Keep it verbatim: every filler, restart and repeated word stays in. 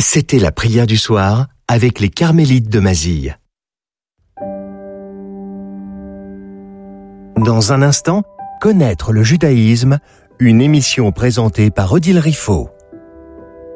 C'était la prière du soir avec les Carmélites de Mazille. Dans un instant, connaître le judaïsme, une émission présentée par Odile Riffaut.